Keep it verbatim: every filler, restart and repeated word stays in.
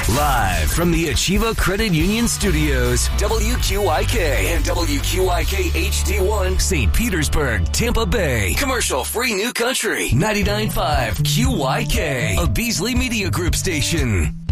Live from the Achieva Credit Union Studios, W Q I K and W Q I K H D one, Saint Petersburg, Tampa Bay. Commercial-free New Country, ninety-nine point five Q Y K, a Beasley Media Group station.